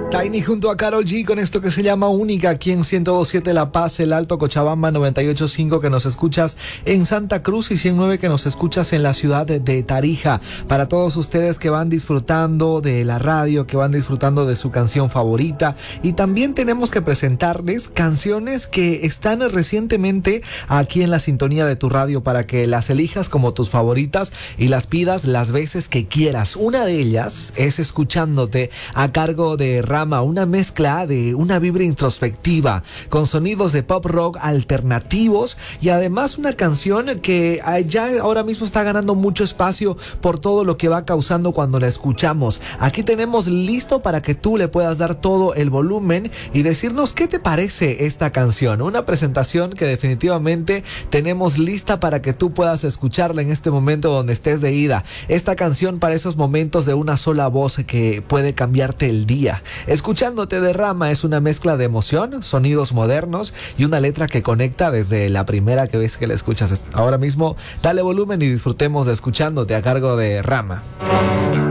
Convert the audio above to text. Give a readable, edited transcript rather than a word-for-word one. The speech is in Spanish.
Tiny junto a Karol G con esto que se llama Única, aquí en 102.7 La Paz, El Alto, Cochabamba, 98.5 que nos escuchas en Santa Cruz y 109 que nos escuchas en la ciudad de Tarija. Para todos ustedes que van disfrutando de la radio, que van disfrutando de su canción favorita, y también tenemos que presentarles canciones que están recientemente aquí en la sintonía de tu radio para que las elijas como tus favoritas y las pidas las veces que quieras. Una de ellas es Escuchándote, a cargo de Rama, una mezcla de una vibra introspectiva con sonidos de pop rock alternativos y además una canción que ya ahora mismo está ganando mucho espacio por todo lo que va causando cuando la escuchamos. Aquí tenemos listo para que tú le puedas dar todo el volumen y decirnos qué te parece esta canción. Una presentación que definitivamente tenemos lista para que tú puedas escucharla en este momento donde estés de ida. Esta canción para esos momentos de una sola voz que puede cambiarte el día. Escuchándote de Rama es una mezcla de emoción, sonidos modernos y una letra que conecta desde la primera que ves que la escuchas. Ahora mismo dale volumen y disfrutemos de Escuchándote a cargo de Rama.